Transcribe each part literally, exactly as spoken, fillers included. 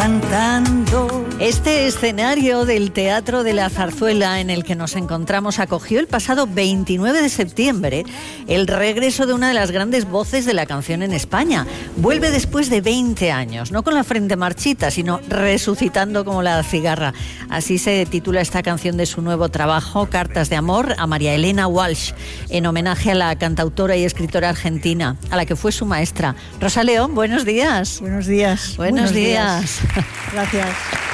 cantando. Este escenario del Teatro de la Zarzuela en el que nos encontramos acogió el pasado veintinueve de septiembre el regreso de una de las grandes voces de la canción en España. Vuelve después de veinte años, no con la frente marchita, sino resucitando como la cigarra. Así se titula esta canción de su nuevo trabajo, Cartas de amor a María Elena Walsh, en homenaje a la cantautora y escritora argentina, a la que fue su maestra. Rosa León, buenos días. Buenos días. Buenos, buenos días. días. Gracias.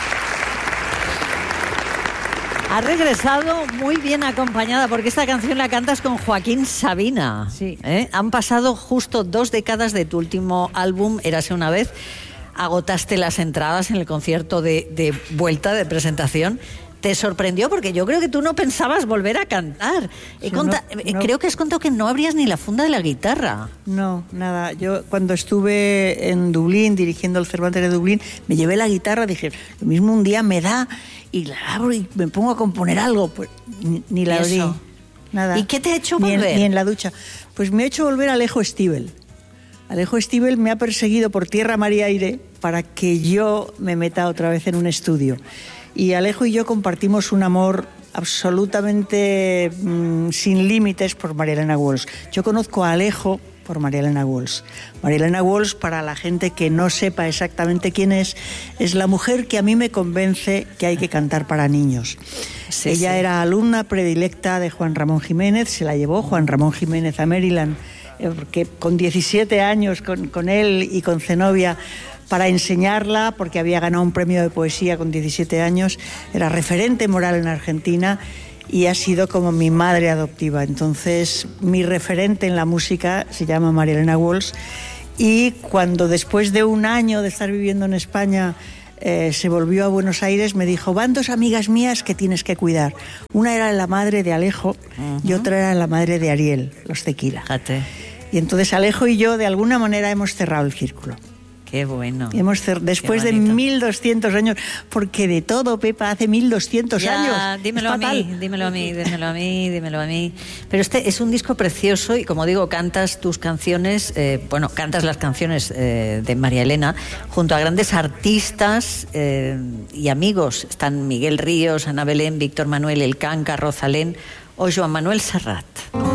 Ha regresado muy bien acompañada, porque esta canción la cantas con Joaquín Sabina. Sí. ¿Eh? Han pasado justo dos décadas de tu último álbum, Érase una vez. Agotaste las entradas en el concierto de, de vuelta, de presentación. ¿Te sorprendió? Porque yo creo que tú no pensabas volver a cantar. He Sí, conta- no, no. Creo que has contado que no abrías ni la funda de la guitarra. No, nada. Yo cuando estuve en Dublín, dirigiendo el Cervantes de Dublín, me llevé la guitarra, dije, lo mismo un día me da y la abro y me pongo a componer algo. Pues ni, ni la abrí. Nada. ¿Y qué te ha hecho Ni en, volver? ni en la ducha. Pues me ha hecho volver a Alejo Stivel. Alejo Stivel me ha perseguido por tierra, mar y aire para que yo me meta otra vez en un estudio. Y Alejo y yo compartimos un amor absolutamente mmm, sin límites por María Elena Walsh. Yo conozco a Alejo por María Elena Walsh. María Elena Walsh, para la gente que no sepa exactamente quién es, es la mujer que a mí me convence que hay que cantar para niños. Sí, Ella sí. era alumna predilecta de Juan Ramón Jiménez, se la llevó Juan Ramón Jiménez a Maryland, eh, porque con diecisiete años, con, con él y con Zenobia, para enseñarla, porque había ganado un premio de poesía con diecisiete años, era referente moral en Argentina y ha sido como mi madre adoptiva. Entonces, mi referente en la música se llama María Elena Walsh, y cuando después de un año de estar viviendo en España eh, se volvió a Buenos Aires, me dijo, van dos amigas mías que tienes que cuidar. Una era la madre de Alejo uh-huh. y otra era la madre de Ariel, los Tequila. Fíjate. Y entonces Alejo y yo de alguna manera hemos cerrado el círculo. Qué bueno. Hemos cer- después de mil doscientos años, porque de todo, Pepa, hace mil doscientos ya, años. Dímelo a mí, dímelo a mí, dímelo a mí, dímelo a mí. Pero este es un disco precioso y, como digo, cantas tus canciones, eh, bueno, cantas las canciones eh, de María Elena junto a grandes artistas eh, y amigos. Están Miguel Ríos, Ana Belén, Víctor Manuel El Canca, Rosalén o Joan Manuel Serrat.